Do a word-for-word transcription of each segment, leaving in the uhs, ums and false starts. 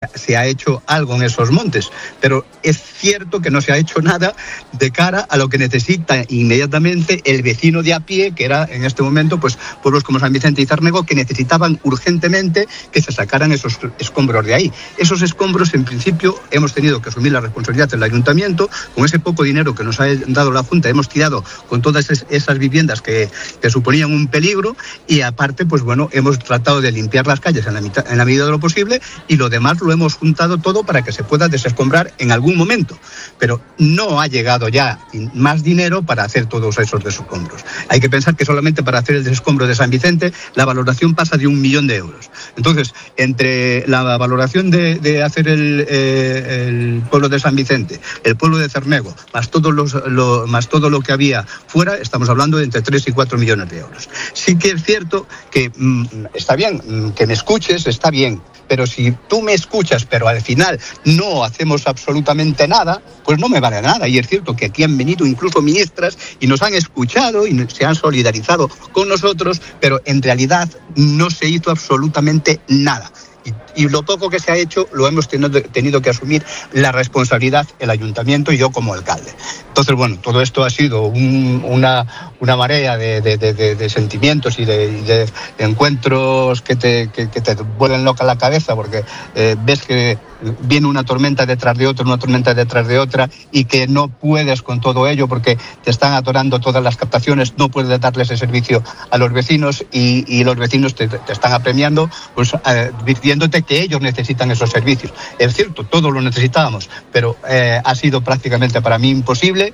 se ha hecho algo en esos montes, pero es cierto que no se ha hecho nada de cara a lo que necesita inmediatamente el vecino de a pie, que era en este momento pues pueblos como San Vicente y Cérnego, que necesitaban urgentemente que se sacaran esos escombros de ahí. Esos escombros, en principio, hemos tenido que asumir la responsabilidad del ayuntamiento. Con ese poco dinero que nos ha dado la Junta, hemos tirado con todas esas viviendas que, que suponían un peligro, y aparte, pues bueno, hemos tratado de limpiar las calles en la, mitad, en la medida de lo posible, y lo demás lo hemos juntado todo para que se pueda desescombrar en algún momento. Pero no ha llegado ya más dinero para hacer todos esos desescombros. Hay que pensar que solamente para hacer el desescombro de San Vicente la valoración pasa de un millón de euros. Entonces, entre la valoración de, de hacer el, eh, el pueblo de San Vicente, el pueblo de Cérnego, más, todos los, lo, más todo lo que había fuera, estamos hablando de entre tres y cuatro millones de euros. Sí que es cierto que mmm, está bien, mmm, que me escuches, está bien, pero si tú me escuchas, pero al final no hacemos absolutamente nada, pues no me vale nada. Y es cierto que aquí han venido incluso ministras y nos han escuchado y se han solidarizado con nosotros, pero en realidad no se hizo absolutamente nada. Y, y lo poco que se ha hecho lo hemos tenido, tenido que asumir la responsabilidad el ayuntamiento y yo como alcalde. Entonces, bueno, todo esto ha sido un, una, una marea de, de, de, de, de sentimientos y de, de encuentros que te, que, que te vuelven loca la cabeza, porque eh, ves que viene una tormenta detrás de otra, una tormenta detrás de otra, y que no puedes con todo ello porque te están atorando todas las captaciones, no puedes darle ese servicio a los vecinos, y, y los vecinos te, te están apremiando, pues eh, diciéndote que ellos necesitan esos servicios. Es cierto, todos lo necesitábamos, pero eh, ha sido prácticamente para mí imposible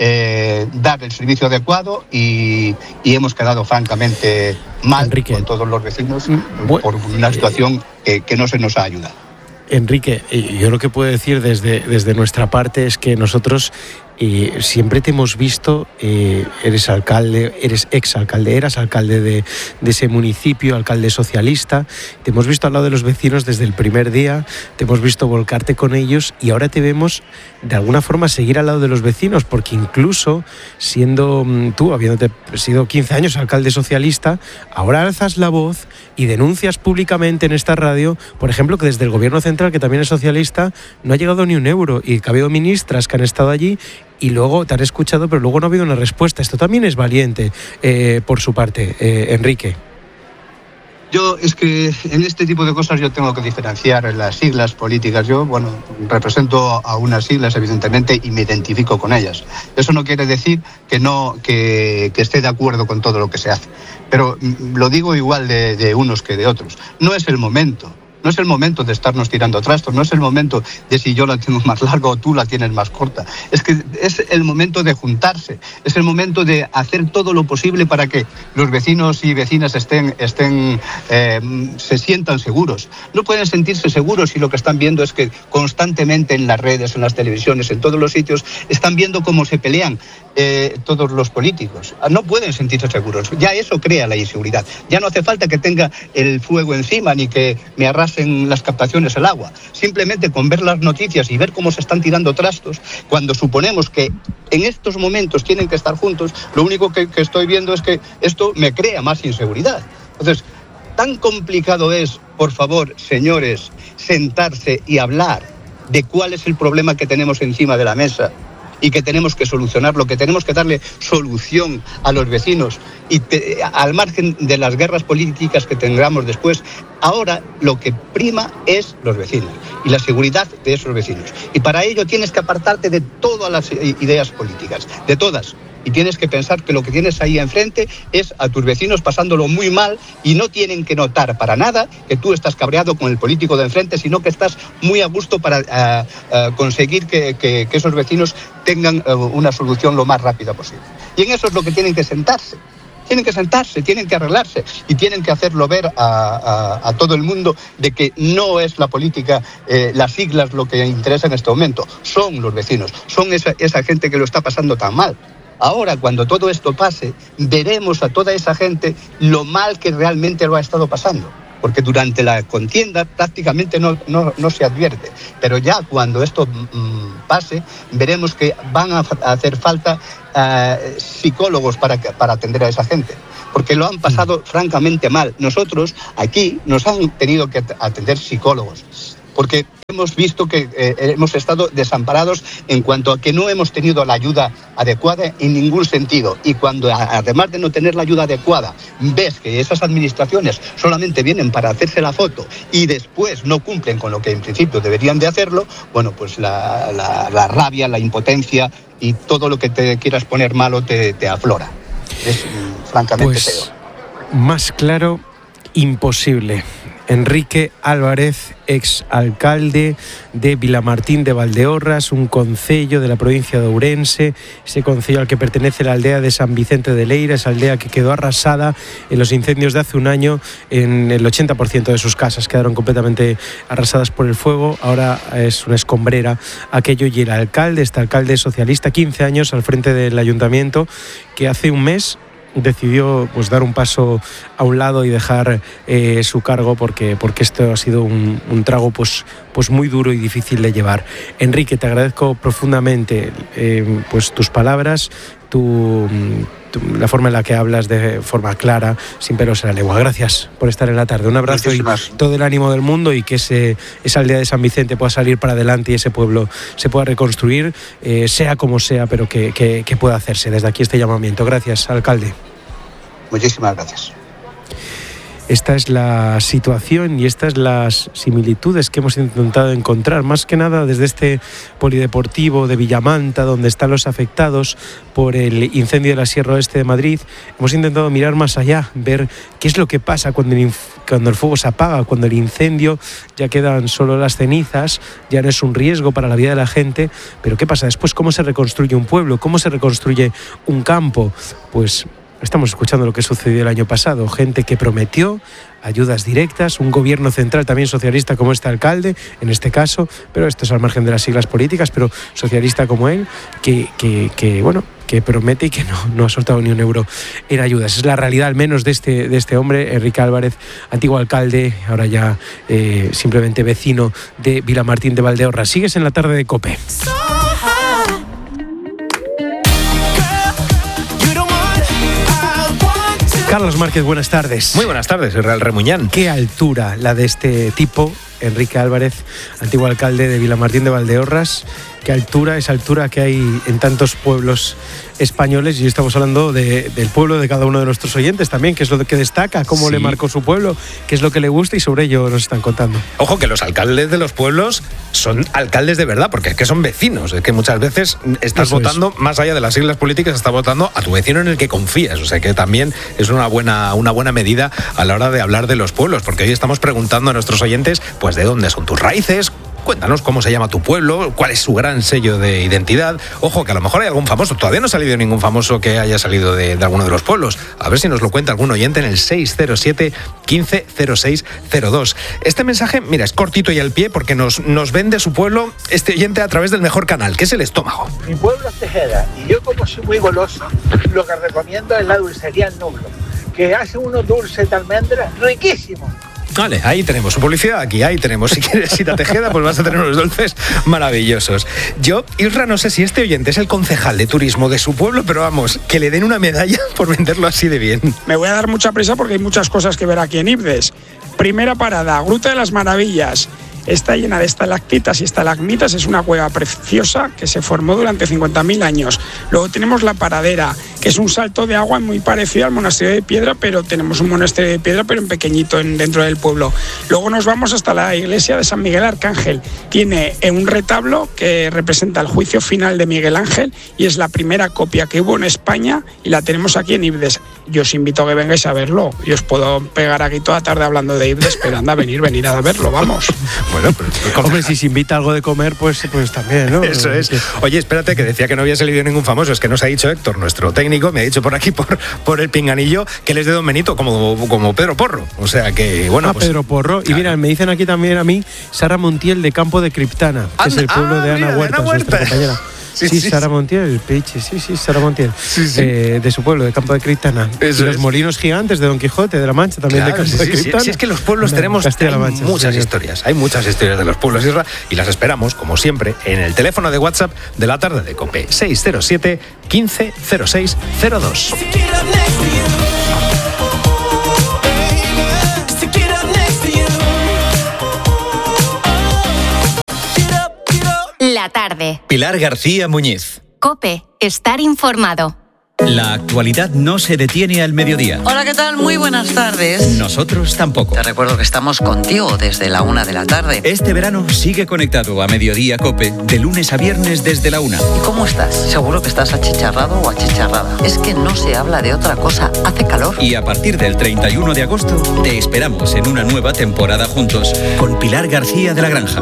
eh, dar el servicio adecuado, y, y hemos quedado francamente mal, Enrique, con todos los vecinos bueno, por una situación que, que no se nos ha ayudado. Enrique, yo lo que puedo decir desde, desde nuestra parte es que nosotros eh, siempre te hemos visto, eh, eres alcalde, eres exalcalde, eras alcalde de, de ese municipio, alcalde socialista, te hemos visto al lado de los vecinos desde el primer día, te hemos visto volcarte con ellos, y ahora te vemos de alguna forma seguir al lado de los vecinos, porque incluso siendo tú, habiéndote sido quince años alcalde socialista, ahora alzas la voz y denuncias públicamente en esta radio, por ejemplo, que desde el gobierno central, que también es socialista, no ha llegado ni un euro, y que ha habido ministras que han estado allí y luego te han escuchado, pero luego no ha habido una respuesta. Esto también es valiente eh, por su parte, eh, Enrique. Yo, es que en este tipo de cosas yo tengo que diferenciar las siglas políticas. Yo, bueno, represento a unas siglas, evidentemente, y me identifico con ellas. Eso no quiere decir que no que, que esté de acuerdo con todo lo que se hace. Pero lo digo igual de, de unos que de otros. No es el momento. No es el momento de estarnos tirando trastos, no es el momento de si yo la tengo más larga o tú la tienes más corta. Es que es el momento de juntarse, es el momento de hacer todo lo posible para que los vecinos y vecinas estén, estén eh, se sientan seguros. No pueden sentirse seguros si lo que están viendo es que constantemente en las redes, en las televisiones, en todos los sitios, están viendo cómo se pelean eh, todos los políticos. No pueden sentirse seguros. Ya eso crea la inseguridad. Ya no hace falta que tenga el fuego encima ni que me arrastre en las captaciones el agua. Simplemente con ver las noticias y ver cómo se están tirando trastos, cuando suponemos que en estos momentos tienen que estar juntos, lo único que, que estoy viendo es que esto me crea más inseguridad. Entonces, tan complicado es, por favor, señores, sentarse y hablar de cuál es el problema que tenemos encima de la mesa y que tenemos que solucionarlo, que tenemos que darle solución a los vecinos, y te, al margen de las guerras políticas que tengamos después. Ahora lo que prima es los vecinos y la seguridad de esos vecinos, y para ello tienes que apartarte de todas las ideas políticas, de todas, y tienes que pensar que lo que tienes ahí enfrente es a tus vecinos pasándolo muy mal, y no tienen que notar para nada que tú estás cabreado con el político de enfrente, sino que estás muy a gusto para uh, uh, conseguir que, que, que esos vecinos tengan uh, una solución lo más rápida posible. Y en eso es lo que tienen que sentarse. Tienen que sentarse, tienen que arreglarse, y tienen que hacerlo ver a, a, a todo el mundo de que no es la política, eh, las siglas lo que interesa en este momento. Son los vecinos, son esa, esa gente que lo está pasando tan mal. Ahora, cuando todo esto pase, veremos a toda esa gente lo mal que realmente lo ha estado pasando. Porque durante la contienda prácticamente no, no, no se advierte. Pero ya cuando esto mmm, pase, veremos que van a hacer falta uh, psicólogos para, para atender a esa gente. Porque lo han pasado mm. francamente mal. Nosotros aquí nos han tenido que atender psicólogos. porque hemos visto que eh, hemos estado desamparados en cuanto a que no hemos tenido la ayuda adecuada en ningún sentido. Y cuando, además de no tener la ayuda adecuada, ves que esas administraciones solamente vienen para hacerse la foto y después no cumplen con lo que en principio deberían de hacerlo, bueno, pues la, la, la rabia, la impotencia y todo lo que te quieras poner malo te, te aflora. Es francamente pues, peor. Más claro, imposible. Enrique Álvarez, ex alcalde de Vilamartín de Valdeorras, un concello de la provincia de Ourense, ese concello al que pertenece la aldea de San Vicente de Leira, esa aldea que quedó arrasada en los incendios de hace un año. En el ochenta por ciento de sus casas quedaron completamente arrasadas por el fuego. Ahora es una escombrera aquello, y el alcalde, este alcalde socialista, quince años al frente del ayuntamiento, que hace un mes decidió pues dar un paso a un lado y dejar eh, su cargo porque, porque esto ha sido un, un trago pues, pues muy duro y difícil de llevar. Enrique, te agradezco profundamente eh, pues tus palabras, tu, tu, la forma en la que hablas de forma clara, sin pelos en la lengua. Gracias por estar en la tarde. Un abrazo y todo el ánimo del mundo, y que ese, esa aldea de San Vicente pueda salir para adelante y ese pueblo se pueda reconstruir, eh, sea como sea, pero que, que, que pueda hacerse. Desde aquí este llamamiento. Gracias, alcalde. Muchísimas gracias. Esta es la situación y estas las similitudes que hemos intentado encontrar, más que nada desde este polideportivo de Villamanta, donde están los afectados por el incendio de la Sierra Oeste de Madrid. Hemos intentado mirar más allá, ver qué es lo que pasa cuando el, cuando el fuego se apaga, cuando el incendio ya quedan solo las cenizas, ya no es un riesgo para la vida de la gente, pero qué pasa después, cómo se reconstruye un pueblo, cómo se reconstruye un campo. Pues estamos escuchando lo que sucedió el año pasado, gente que prometió ayudas directas, un gobierno central también socialista como este alcalde, en este caso, pero esto es al margen de las siglas políticas, pero socialista como él, que, que, que bueno, que promete y que no, no ha soltado ni un euro en ayudas. Es la realidad al menos de este, de este hombre, Enrique Álvarez, antiguo alcalde, ahora ya eh, simplemente vecino de Vilamartín de Valdeorras. Sigues en la tarde de COPE. Carlos Márquez, buenas tardes. Muy buenas tardes, Israel Remuñán. Qué altura la de este tipo, Enrique Álvarez, antiguo alcalde de Vilamartín de Valdeorras. Qué altura, esa altura que hay en tantos pueblos españoles, y estamos hablando de, del pueblo de cada uno de nuestros oyentes también, qué es lo que destaca, cómo sí. le marcó su pueblo, qué es lo que le gusta, y sobre ello nos están contando. Ojo, que los alcaldes de los pueblos son alcaldes de verdad, porque es que son vecinos, es que muchas veces estás Eso votando, es. más allá de las siglas políticas, estás votando a tu vecino en el que confías, o sea que también es una buena, una buena medida a la hora de hablar de los pueblos, porque hoy estamos preguntando a nuestros oyentes, pues de dónde son tus raíces. Cuéntanos cómo se llama tu pueblo, cuál es su gran sello de identidad. Ojo, que a lo mejor hay algún famoso. Todavía no ha salido ningún famoso que haya salido de, de alguno de los pueblos. A ver si nos lo cuenta algún oyente en el seis cero siete, quince cero seis cero dos. Este mensaje, mira, es cortito y al pie, porque nos, nos vende su pueblo este oyente a través del mejor canal, que es el estómago. Mi pueblo es Tejeda, y yo, como soy muy goloso, lo que recomiendo es la dulcería El Nublo, que hace unos dulces de almendras riquísimos. Vale, ahí tenemos su publicidad, aquí, ahí tenemos. Si quieres ir a Tejeda, pues vas a tener unos dulces maravillosos. Yo, Isra, no sé si este oyente es el concejal de turismo de su pueblo, pero vamos, que le den una medalla por venderlo así de bien. Me voy a dar mucha prisa porque hay muchas cosas que ver aquí en Ibdes. Primera parada, Gruta de las Maravillas. Está llena de estalactitas y estalagmitas, es una cueva preciosa que se formó durante cincuenta mil años. Luego tenemos la Paradera, que es un salto de agua muy parecido al monasterio de piedra, pero tenemos un monasterio de piedra, pero en pequeñito en, dentro del pueblo. Luego nos vamos hasta la iglesia de San Miguel Arcángel. Tiene un retablo que representa el juicio final de Miguel Ángel y es la primera copia que hubo en España y la tenemos aquí en Ibdes. Yo os invito a que vengáis a verlo. Yo os puedo pegar aquí toda tarde hablando de Ibdes, pero anda, venir, venir a verlo, vamos. Bueno, pero, hombre, si se invita algo de comer, pues, pues también, ¿no? Eso es. Oye, espérate, que decía que no había salido ningún famoso. Es que nos ha dicho Héctor, nuestro técnico, me ha dicho por aquí, por, por el pinganillo, que él es de Don Benito, como, como Pedro Porro. O sea que, bueno, ah, pues... Pedro Porro. Claro. Y mira, me dicen aquí también a mí, Sara Montiel, de Campo de Criptana, que Anda, es el pueblo ah, de Ana mira, Huertas, Ana nuestra Huerta. compañera. Sí, sí, Sara Montiel, Pichi, sí, sí, Sara Montiel, sí, sí. Eh, de su pueblo, de Campo de Criptana. Eso y los es. Molinos Gigantes de Don Quijote, de la Mancha, también claro, de Campo sí, de Criptana. Sí, sí, es que los pueblos no, tenemos hay Mancha, muchas sí, historias, hay muchas historias de los pueblos, Isra, y las esperamos, como siempre, en el teléfono de WhatsApp de la tarde de COPE, seis cero siete, quince cero seis cero dos. La tarde. Pilar García Muñiz. COPE. Estar informado. La actualidad no se detiene al mediodía. Hola, ¿qué tal? Muy buenas tardes. Nosotros tampoco. Te recuerdo que estamos contigo desde la una de la tarde. Este verano sigue conectado a Mediodía COPE, de lunes a viernes desde la una. ¿Y cómo estás? Seguro que estás achicharrado o achicharrada. Es que no se habla de otra cosa. Hace calor. Y a partir del treinta y uno de agosto, te esperamos en una nueva temporada juntos con Pilar García de la Granja.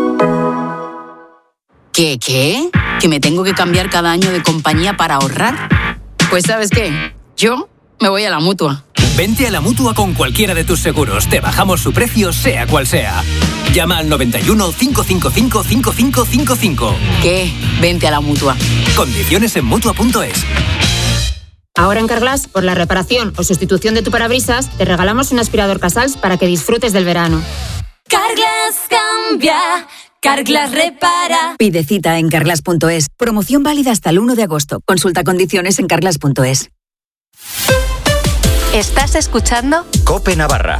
¿Qué, qué? ¿Que me tengo que cambiar cada año de compañía para ahorrar? Pues ¿sabes qué? Yo me voy a la Mutua. Vente a la Mutua con cualquiera de tus seguros. Te bajamos su precio, sea cual sea. Llama al noventa y uno, cinco cinco cinco, cinco cinco cinco cinco. ¿Qué? Vente a la Mutua. Condiciones en Mutua punto es. Ahora en Carglass, por la reparación o sustitución de tu parabrisas, te regalamos un aspirador Casals para que disfrutes del verano. Carglass cambia. Carglass repara. Pide cita en carglass punto es. Promoción válida hasta el uno de agosto. Consulta condiciones en carglass punto es. ¿Estás escuchando? COPE Navarra.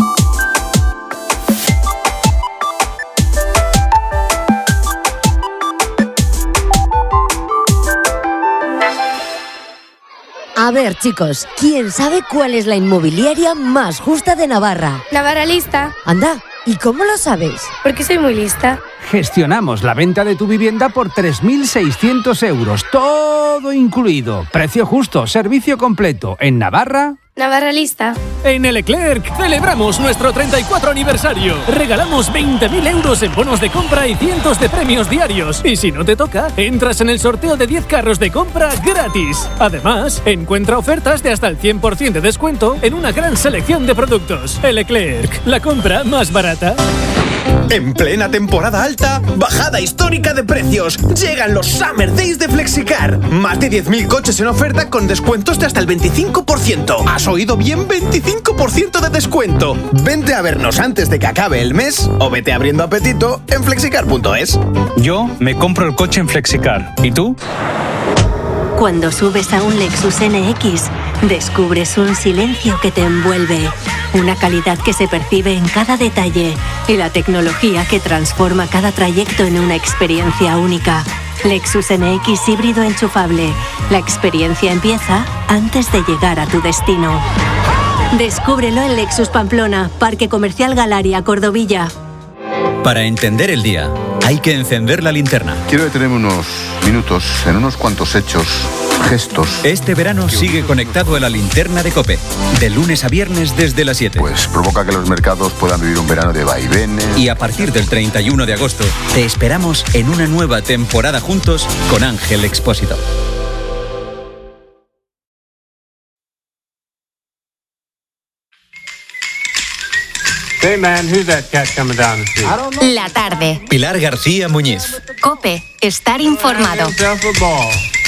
A ver, chicos, ¿quién sabe cuál es la inmobiliaria más justa de Navarra? Navarra Lista. Anda, ¿y cómo lo sabes? Porque soy muy lista. Gestionamos la venta de tu vivienda por tres mil seiscientos euros, todo incluido. Precio justo, servicio completo. En Navarra... Navarra Lista. En el Leclerc celebramos nuestro treinta y cuatro aniversario. Regalamos veinte mil euros en bonos de compra y cientos de premios diarios. Y si no te toca, entras en el sorteo de diez carros de compra gratis. Además, encuentra ofertas de hasta el cien por ciento de descuento en una gran selección de productos. El Leclerc, la compra más barata. En plena temporada alta, bajada histórica de precios. Llegan los Summer Days de Flexicar. Más de diez mil coches en oferta con descuentos de hasta el veinticinco por ciento. ¿Has oído bien? veinticinco por ciento de descuento. Vente a vernos antes de que acabe el mes o vete abriendo apetito en flexicar punto es. Yo me compro el coche en Flexicar. ¿Y tú? Cuando subes a un Lexus N X, descubres un silencio que te envuelve, una calidad que se percibe en cada detalle y la tecnología que transforma cada trayecto en una experiencia única. Lexus N X híbrido enchufable. La experiencia empieza antes de llegar a tu destino. Descúbrelo en Lexus Pamplona, Parque Comercial Galaria, Cordovilla. Para entender el día, hay que encender la linterna. Quiero detenerme unos minutos en unos cuantos hechos, gestos. Este verano sigue conectado a la linterna de COPE, de lunes a viernes desde las siete. Pues provoca que los mercados puedan vivir un verano de vaivenes. Y a partir del treinta y uno de agosto, te esperamos en una nueva temporada juntos con Ángel Expósito. Hey man, who's that cat coming down the street? La tarde. Pilar García Muñiz. COPE. Estar informado.